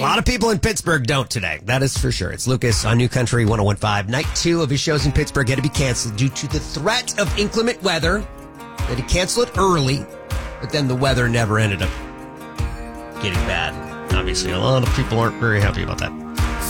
A lot of people in Pittsburgh don't today. That is for sure. It's Lucas on New Country 101.5. Night 2 of his shows in Pittsburgh had to be canceled due to the threat of inclement weather. They had to cancel it early, but then the weather never ended up getting bad. Obviously, a lot of people aren't very happy about that.